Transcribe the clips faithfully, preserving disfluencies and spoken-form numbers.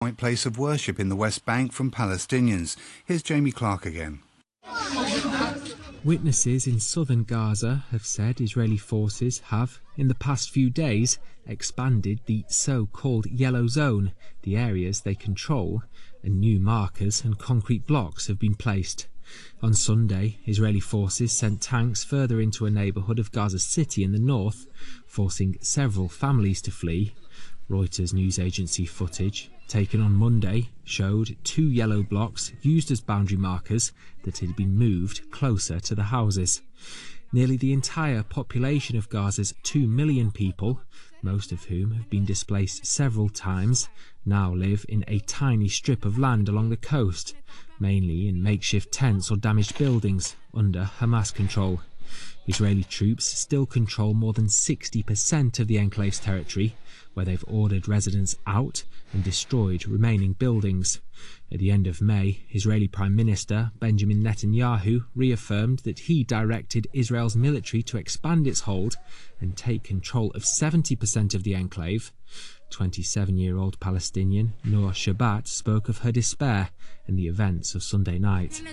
Point place of worship in the West Bank from Palestinians. Here's Jamie Clark again. Witnesses in southern Gaza have said Israeli forces have, in the past few days, expanded the so-called Yellow Zone, the areas they control, and new markers and concrete blocks have been placed. On Sunday, Israeli forces sent tanks further into a neighbourhood of Gaza City in the north, forcing several families to flee. Reuters news agency footage taken on Monday showed two yellow blocks used as boundary markers that had been moved closer to the houses. Nearly the entire population of Gaza's two million people, most of whom have been displaced several times, now live in a tiny strip of land along the coast, mainly in makeshift tents or damaged buildings under Hamas control. Israeli troops still control more than sixty percent of the enclave's territory, where they've ordered residents out and destroyed remaining buildings. At the end of May, Israeli Prime Minister Benjamin Netanyahu reaffirmed that he directed Israel's military to expand its hold and take control of seventy percent of the enclave. twenty-seven-year-old Palestinian Noor Shabat spoke of her despair in the events of Sunday night.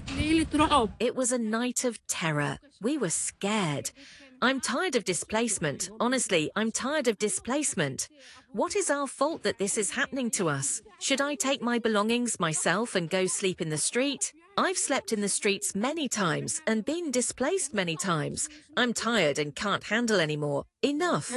It was a night of terror. We were scared. I'm tired of displacement. Honestly, I'm tired of displacement. What is our fault that this is happening to us? Should I take my belongings myself and go sleep in the street? I've slept in the streets many times and been displaced many times. I'm tired and can't handle anymore. Enough.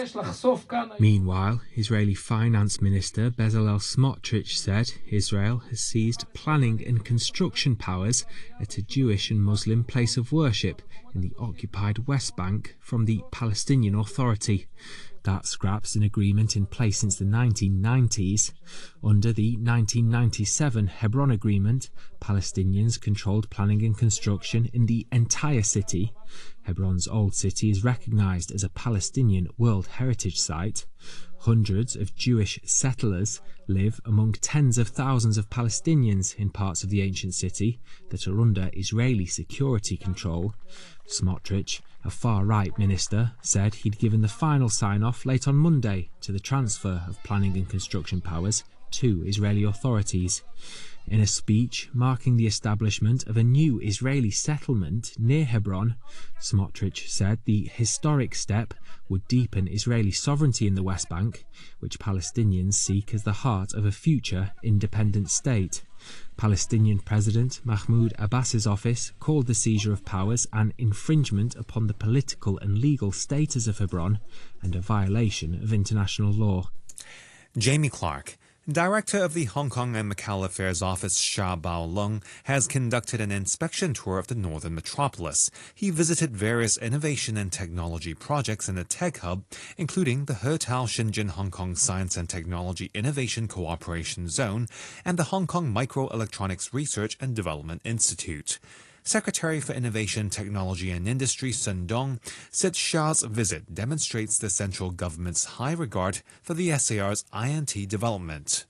Meanwhile, Israeli Finance Minister Bezalel Smotrich said Israel has seized planning and construction powers at a Jewish and Muslim place of worship in the occupied West Bank from the Palestinian Authority. That scraps an agreement in place since the nineteen nineties. Under the nineteen ninety-seven Hebron Agreement, Palestinians controlled planning and construction in the entire city. Hebron's old city is recognised as a Palestinian World Heritage Site. Hundreds of Jewish settlers live among tens of thousands of Palestinians in parts of the ancient city that are under Israeli security control. Smotrich, a far-right minister, said he'd given the final sign-off late on Monday to the transfer of planning and construction powers to Israeli authorities. In a speech marking the establishment of a new Israeli settlement near Hebron, Smotrich said the historic step would deepen Israeli sovereignty in the West Bank, which Palestinians seek as the heart of a future independent state. Palestinian President Mahmoud Abbas's office called the seizure of powers an infringement upon the political and legal status of Hebron and a violation of international law. Jamie Clark, Director of the Hong Kong and Macau Affairs Office, Sha Bao-lung, has conducted an inspection tour of the northern metropolis. He visited various innovation and technology projects in the tech hub, including the Hertao Shenzhen Hong Kong Science and Technology Innovation Cooperation Zone and the Hong Kong Microelectronics Research and Development Institute. Secretary for Innovation, Technology and Industry Sun Dong said Sha's visit demonstrates the central government's high regard for the S A R's I and T development.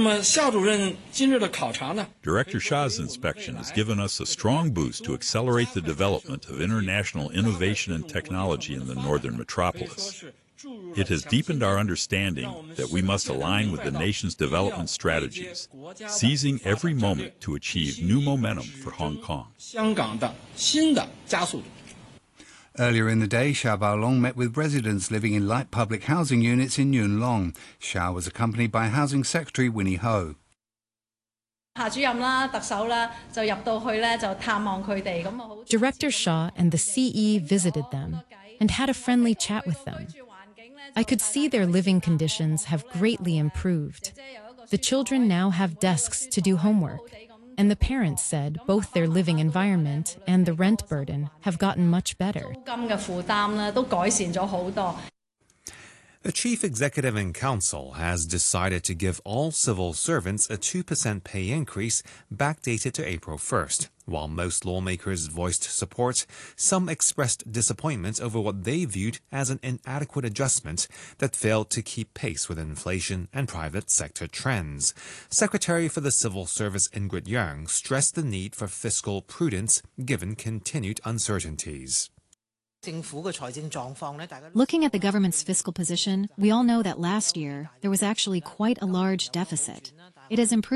Director Sha's inspection has given us a strong boost to accelerate the development of international innovation and technology in the northern metropolis. It has deepened our understanding that we must align with the nation's development strategies, seizing every moment to achieve new momentum for Hong Kong. Earlier in the day, Sha Bao-lung met with residents living in light public housing units in Yuen Long. Sha was accompanied by Housing Secretary Winnie Ho. Director Sha and the C E visited them and had a friendly chat with them. I could see their living conditions have greatly improved. The children now have desks to do homework, and the parents said both their living environment and the rent burden have gotten much better. The Chief Executive and Council has decided to give all civil servants a two percent pay increase backdated to April first. While most lawmakers voiced support, some expressed disappointment over what they viewed as an inadequate adjustment that failed to keep pace with inflation and private sector trends. Secretary for the Civil Service Ingrid Yang stressed the need for fiscal prudence given continued uncertainties. Looking at the government's fiscal position, we all know that last year there was actually quite a large deficit. It has improved